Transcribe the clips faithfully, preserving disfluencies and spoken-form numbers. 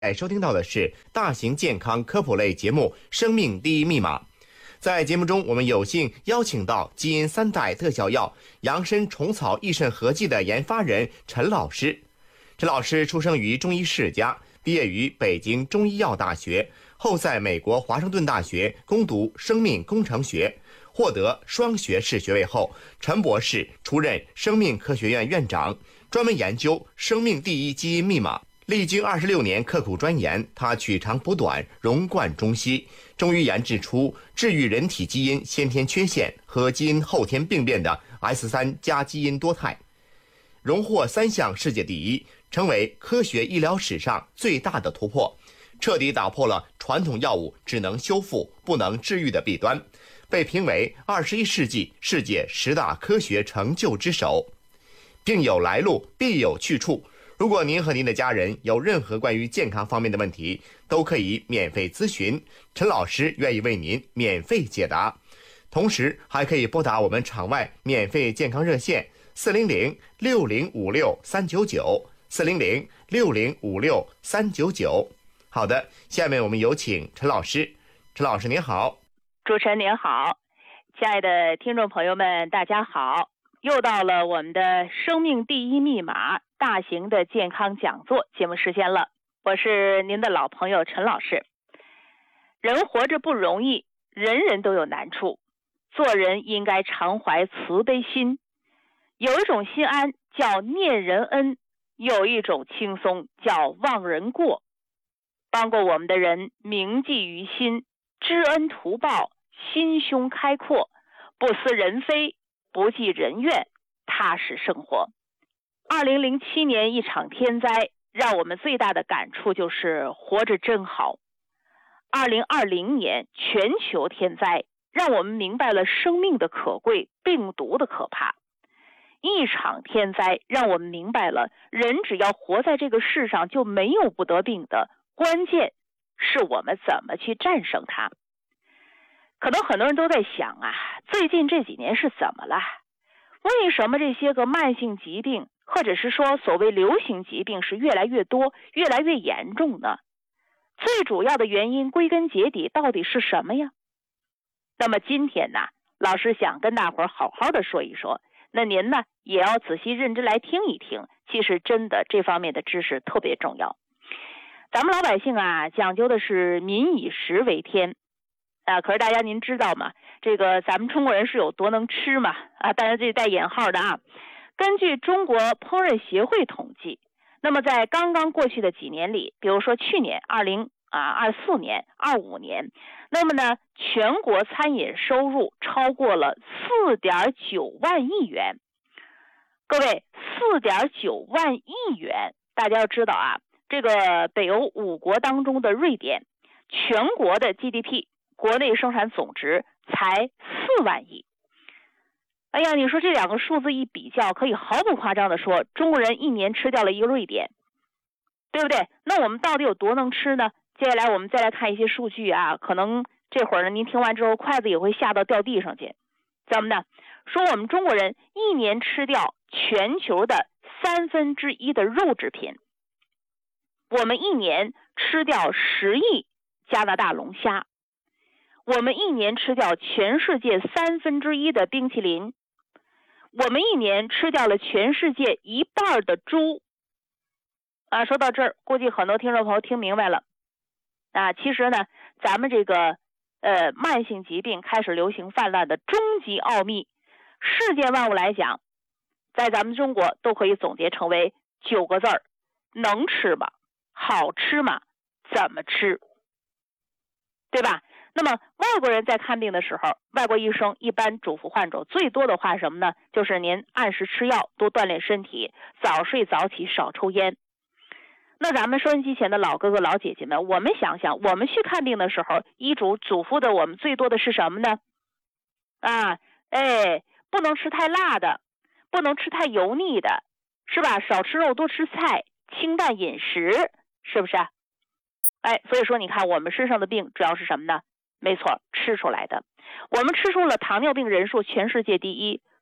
哎，收听到的是大型健康科普类节目《生命第一密码》。在节目中，我们有幸邀请到基因三代特效药扬参虫草益肾合剂的研发人陈老师。陈老师出生于中医世家，毕业于北京中医药大学，后在美国华盛顿大学攻读生命工程学，获得双学士学位后，陈博士出任生命科学院院长，专门研究生命第一基因密码。历经二十六年刻苦钻研，他取长补短，融贯中西，终于研制出治愈人体基因先天缺陷和基因后天病变的 S 三 加基因多肽，荣获三项世界第一，成为科学医疗史上最大的突破，彻底打破了传统药物只能修复不能治愈的弊端，被评为二十一世纪世界十大科学成就之首。病有来路，必有去处。如果您和您的家人有任何关于健康方面的问题，都可以免费咨询，陈老师愿意为您免费解答。同时还可以拨打我们场外免费健康热线四零零六零五六三九九 四零零六零五六三九九。好的，下面我们有请陈老师。陈老师您好。 主持人您好，亲爱的听众朋友们大家好，又到了我们的生命第一密码大型的健康讲座节目时间了，我是您的老朋友陈老师。人活着不容易，人人都有难处，做人应该常怀慈悲心。有一种心安叫念人恩，有一种轻松叫忘人过。帮过我们的人铭记于心，知恩图报，心胸开阔，不思人非，不计人怨，踏实生活。二零零七年一场天灾，让我们最大的感触就是活着真好。二零二零年全球天灾，让我们明白了生命的可贵，病毒的可怕。一场天灾让我们明白了，人只要活在这个世上就没有不得病的，关键是我们怎么去战胜它。可能很多人都在想啊，最近这几年是怎么了？为什么这些个慢性疾病，或者是说所谓流行疾病是越来越多，越来越严重呢？最主要的原因归根结底到底是什么呀？那么今天呢，老师想跟大伙儿好好的说一说，那您呢也要仔细认真来听一听，其实真的这方面的知识特别重要。咱们老百姓啊，讲究的是民以食为天啊，可是大家您知道吗？这个咱们中国人是有多能吃嘛？啊，当然这带引号的啊。根据中国烹饪协会统计，那么在刚刚过去的几年里，比如说去年二零啊二四年、二五年，那么呢，全国餐饮收入超过了四点九万亿元。各位，四点九万亿元，大家要知道啊，这个北欧五国当中的瑞典，全国的 G D P 国内生产总值才四万亿。哎呀，你说这两个数字一比较，可以毫不夸张的说，中国人一年吃掉了一个瑞典，对不对？那我们到底有多能吃呢？接下来我们再来看一些数据啊，可能这会儿呢，您听完之后筷子也会吓到掉地上去。怎么呢？说我们中国人一年吃掉全球的三分之一的肉制品，我们一年吃掉十亿加拿大龙虾，我们一年吃掉全世界三分之一的冰淇淋，我们一年吃掉了全世界一半的猪啊！说到这儿，估计很多听众朋友听明白了啊。其实呢，咱们这个呃慢性疾病开始流行泛滥的终极奥秘，世界万物来讲，在咱们中国都可以总结成为九个字儿：能吃吗？好吃吗？怎么吃？对吧？那么外国人在看病的时候，外国医生一般嘱咐患者最多的话什么呢？就是您按时吃药，多锻炼身体，早睡早起，少抽烟。那咱们收音机前的老哥哥老姐姐们，我们想想，我们去看病的时候，医嘱嘱咐的我们最多的是什么呢？啊，哎，不能吃太辣的，不能吃太油腻的，是吧？少吃肉，多吃菜，清淡饮食，是不是？哎，所以说你看我们身上的病主要是什么呢？没错，吃出来的。我们吃出了糖尿病人数全世界第一，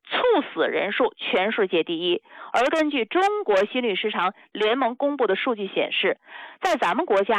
猝死人数全世界第一。而根据中国心律失常联盟公布的数据显示，在咱们国家